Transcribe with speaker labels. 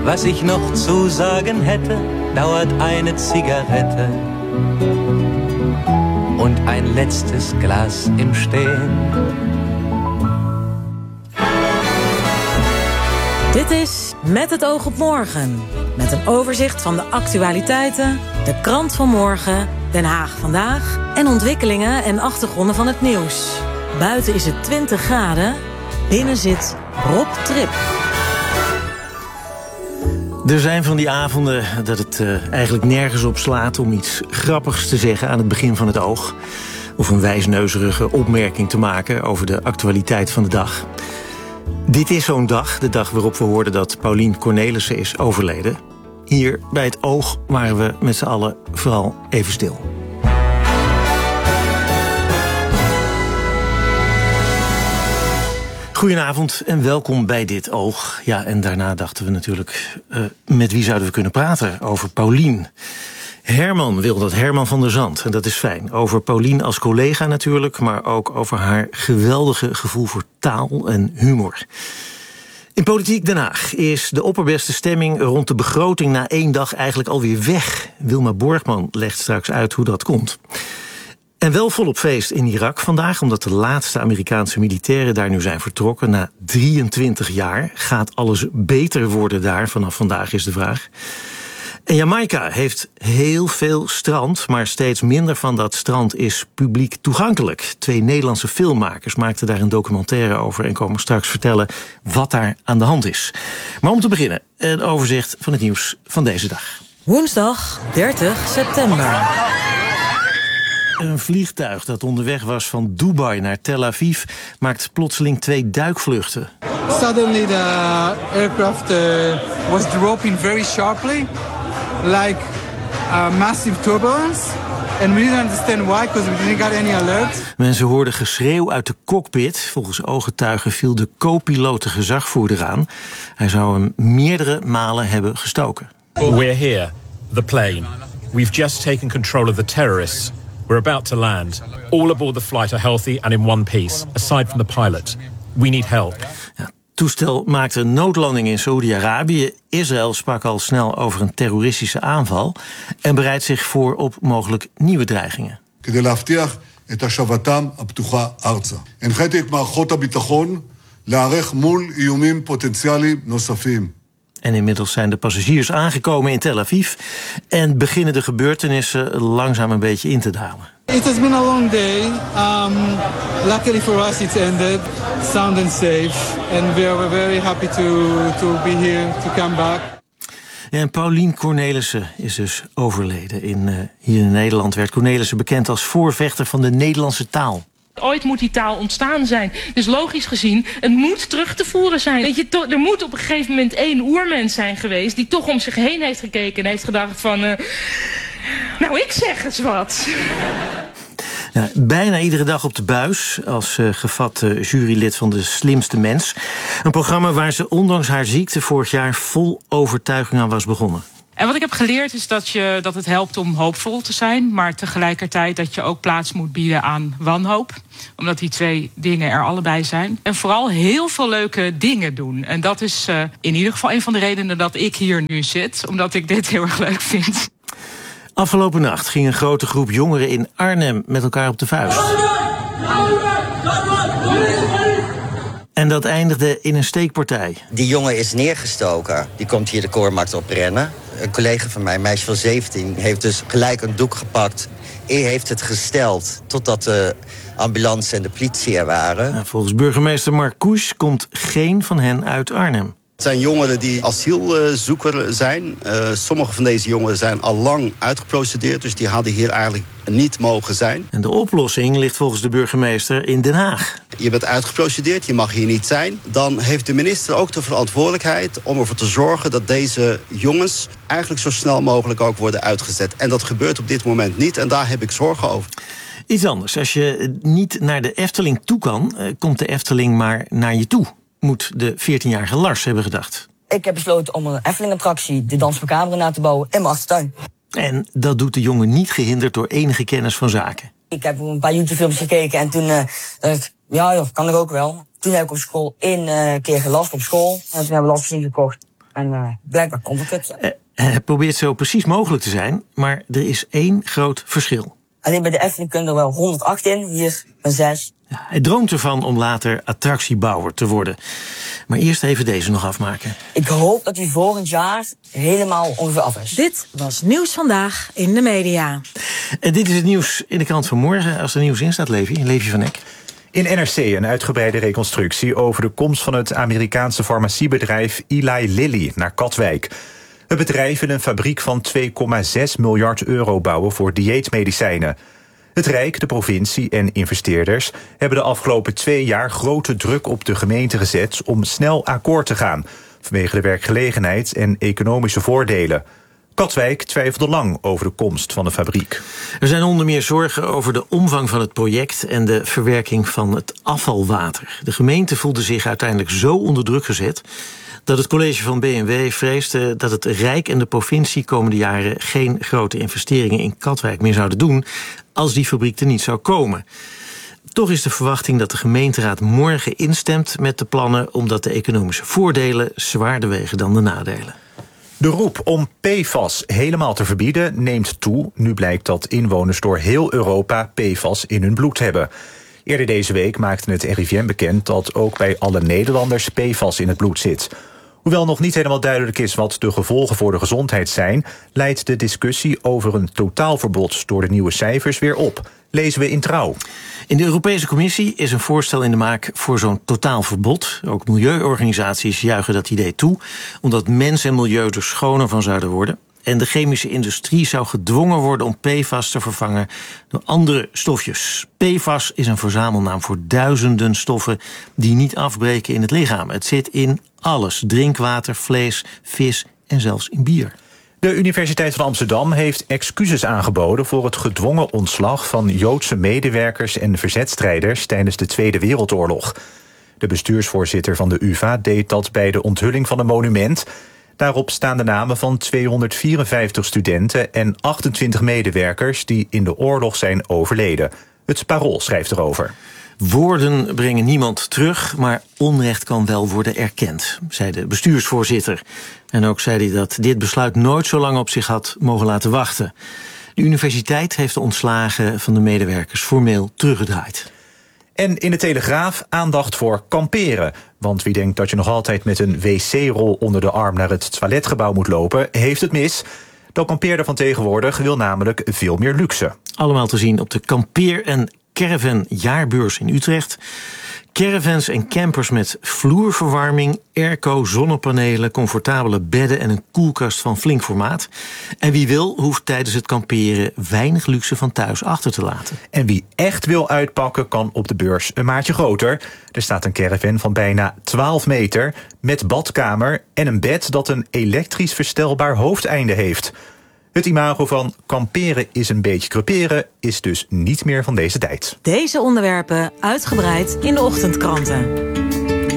Speaker 1: Was ich noch zu sagen hätte, dauert eine Zigarette und ein letztes Glas im Stehen.
Speaker 2: Dit is Met het oog op morgen. Met een overzicht van de actualiteiten, de krant van morgen, Den Haag vandaag en ontwikkelingen en achtergronden van het nieuws. Buiten is het 20 graden, binnen zit Rob Trip.
Speaker 3: Er zijn van die avonden dat het eigenlijk nergens op slaat om iets grappigs te zeggen aan het begin van het oog. Of een wijsneuzerige opmerking te maken over de actualiteit van de dag. Dit is zo'n dag, de dag waarop we hoorden dat Paulien Cornelissen is overleden. Hier bij het oog waren we met z'n allen vooral even stil. Goedenavond en welkom bij Dit Oog. Ja, en daarna dachten we natuurlijk, met wie zouden we kunnen praten over Paulien? Herman wil dat, Herman van der Zand, en dat is fijn. Over Paulien als collega natuurlijk, maar ook over haar geweldige gevoel voor taal en humor. In Politiek Den Haag is de opperbeste stemming rond de begroting na 1 dag eigenlijk alweer weg. Wilma Borgman legt straks uit hoe dat komt. En wel volop feest in Irak vandaag, omdat de laatste Amerikaanse militairen daar nu zijn vertrokken. Na 23 jaar gaat alles beter worden daar, vanaf vandaag is de vraag. En Jamaica heeft heel veel strand, maar steeds minder van dat strand is publiek toegankelijk. 2 Nederlandse filmmakers maakten daar een documentaire over en komen straks vertellen wat daar aan de hand is. Maar om te beginnen, een overzicht van het nieuws van deze dag.
Speaker 2: Woensdag 30 september.
Speaker 3: Een vliegtuig dat onderweg was van Dubai naar Tel Aviv maakt plotseling 2 duikvluchten.
Speaker 4: Suddenly the aircraft was dropping very sharply, like massive turbulence. And we didn't understand why, because we didn't get any alert.
Speaker 3: Mensen hoorden geschreeuw uit de cockpit. Volgens ooggetuigen viel de co-piloot de gezagvoerder aan. Hij zou hem meerdere malen hebben gestoken.
Speaker 5: We're here, the plane. We've just taken control of the terrorists. We're about to land. All aboard the flight are healthy and in one piece, aside from the pilot. We need help.
Speaker 3: Ja, het toestel maakte een noodlanding in Saoedi-Arabië. Israël sprak al snel over een terroristische aanval en bereidt zich voor op mogelijk nieuwe dreigingen.
Speaker 6: כדי להבטיח את השבתם הפתוחה ארצה. הנחיתי את מערכות הביטחון להיערך מול איומים פוטנציאליים נוספים.
Speaker 3: En inmiddels zijn de passagiers aangekomen in Tel Aviv en beginnen de gebeurtenissen langzaam een beetje in te dalen.
Speaker 4: It has been a long day. Luckily for us it's ended, sound and safe. And we are very happy to be here, to come back.
Speaker 3: En Paulien Cornelissen is dus overleden. Hier in Nederland werd Cornelissen bekend als voorvechter van de Nederlandse taal.
Speaker 7: Ooit moet die taal ontstaan zijn. Dus logisch gezien, het moet terug te voeren zijn. Weet je, er moet op een gegeven moment 1 oermens zijn geweest die toch om zich heen heeft gekeken en heeft gedacht van, nou, ik zeg eens wat.
Speaker 3: Ja, bijna iedere dag op de buis als gevat jurylid van De Slimste Mens. Een programma waar ze ondanks haar ziekte vorig jaar vol overtuiging aan was begonnen.
Speaker 8: En wat ik heb geleerd is dat het helpt om hoopvol te zijn, maar tegelijkertijd dat je ook plaats moet bieden aan wanhoop. Omdat die 2 dingen er allebei zijn. En vooral heel veel leuke dingen doen. En dat is in ieder geval een van de redenen dat ik hier nu zit. Omdat ik dit heel erg leuk vind.
Speaker 3: Afgelopen nacht ging een grote groep jongeren in Arnhem met elkaar op de vuist. En dat eindigde in een steekpartij.
Speaker 9: Die jongen is neergestoken. Die komt hier de Koormarkt op rennen. Een collega van mij, een meisje van 17, heeft dus gelijk een doek gepakt. Heeft het gesteld totdat de ambulance en de politie er waren.
Speaker 3: En volgens burgemeester Mark Koes komt geen van hen uit Arnhem.
Speaker 10: Het zijn jongeren die asielzoeker zijn. Sommige van deze jongeren zijn al lang uitgeprocedeerd, dus die hadden hier eigenlijk niet mogen zijn.
Speaker 3: En de oplossing ligt volgens de burgemeester in Den Haag.
Speaker 10: Je bent uitgeprocedeerd, je mag hier niet zijn. Dan heeft de minister ook de verantwoordelijkheid om ervoor te zorgen dat deze jongens eigenlijk zo snel mogelijk ook worden uitgezet. En dat gebeurt op dit moment niet en daar heb ik zorgen over.
Speaker 3: Iets anders. Als je niet naar de Efteling toe kan, komt de Efteling maar naar je toe. Moet de 14-jarige Lars hebben gedacht.
Speaker 11: Ik heb besloten om een Efteling-attractie, de Dans van Camera, na te bouwen in mijn achtertuin.
Speaker 3: En dat doet de jongen niet gehinderd door enige kennis van zaken.
Speaker 11: Ik heb een paar YouTube-filmpjes gekeken en toen dacht ik, ja, joh, kan ik ook wel. Toen heb ik op school 1 keer gelast op school. En toen hebben we lasmachine gekocht. En blijkbaar komt het.
Speaker 3: Hij probeert zo precies mogelijk te zijn, maar er is één groot verschil.
Speaker 11: Alleen bij de Efteling kunnen er wel 108 in, hier een 6.
Speaker 3: Ja, hij droomt ervan om later attractiebouwer te worden. Maar eerst even deze nog afmaken.
Speaker 11: Ik hoop dat hij volgend jaar helemaal ongeveer af is.
Speaker 2: Dit was Nieuws Vandaag in de media.
Speaker 3: En dit is het nieuws in de krant van morgen. Als er nieuws in staat, Levi van Eck.
Speaker 12: In NRC een uitgebreide reconstructie over de komst van het Amerikaanse farmaciebedrijf Eli Lilly naar Katwijk. Het bedrijf wil een fabriek van 2,6 miljard euro bouwen voor dieetmedicijnen. Het Rijk, de provincie en investeerders hebben de afgelopen 2 jaar grote druk op de gemeente gezet om snel akkoord te gaan, vanwege de werkgelegenheid en economische voordelen. Katwijk twijfelde lang over de komst van de fabriek.
Speaker 3: Er zijn onder meer zorgen over de omvang van het project en de verwerking van het afvalwater. De gemeente voelde zich uiteindelijk zo onder druk gezet dat het college van B&W vreesde dat het Rijk en de provincie komende jaren geen grote investeringen in Katwijk meer zouden doen als die fabriek er niet zou komen. Toch is de verwachting dat de gemeenteraad morgen instemt met de plannen, omdat de economische voordelen zwaarder wegen dan de nadelen.
Speaker 12: De roep om PFAS helemaal te verbieden neemt toe. Nu blijkt dat inwoners door heel Europa PFAS in hun bloed hebben. Eerder deze week maakte het RIVM bekend dat ook bij alle Nederlanders PFAS in het bloed zit. Hoewel nog niet helemaal duidelijk is wat de gevolgen voor de gezondheid zijn, leidt de discussie over een totaalverbod door de nieuwe cijfers weer op. Lezen we in Trouw.
Speaker 3: In de Europese Commissie is een voorstel in de maak voor zo'n totaalverbod. Ook milieuorganisaties juichen dat idee toe, omdat mens en milieu er schoner van zouden worden. En de chemische industrie zou gedwongen worden om PFAS te vervangen door andere stofjes. PFAS is een verzamelnaam voor duizenden stoffen die niet afbreken in het lichaam. Het zit in alles: drinkwater, vlees, vis en zelfs in bier.
Speaker 12: De Universiteit van Amsterdam heeft excuses aangeboden voor het gedwongen ontslag van Joodse medewerkers en verzetstrijders tijdens de Tweede Wereldoorlog. De bestuursvoorzitter van de UvA deed dat bij de onthulling van een monument. Daarop staan de namen van 254 studenten en 28 medewerkers die in de oorlog zijn overleden. Het Parool schrijft erover.
Speaker 3: Woorden brengen niemand terug, maar onrecht kan wel worden erkend, zei de bestuursvoorzitter. En ook zei hij dat dit besluit nooit zo lang op zich had mogen laten wachten. De universiteit heeft de ontslagen van de medewerkers formeel teruggedraaid.
Speaker 12: En in de Telegraaf aandacht voor kamperen. Want wie denkt dat je nog altijd met een wc-rol onder de arm naar het toiletgebouw moet lopen, heeft het mis. De kampeerder van tegenwoordig wil namelijk veel meer luxe.
Speaker 3: Allemaal te zien op de kampeer- en caravan jaarbeurs in Utrecht. Caravans en campers met vloerverwarming, airco, zonnepanelen, comfortabele bedden en een koelkast van flink formaat. En wie wil, hoeft tijdens het kamperen weinig luxe van thuis achter te laten.
Speaker 12: En wie echt wil uitpakken, kan op de beurs een maatje groter. Er staat een caravan van bijna 12 meter met badkamer en een bed dat een elektrisch verstelbaar hoofdeinde heeft. Het imago van kamperen is een beetje creperen is dus niet meer van deze tijd.
Speaker 2: Deze onderwerpen uitgebreid in de ochtendkranten.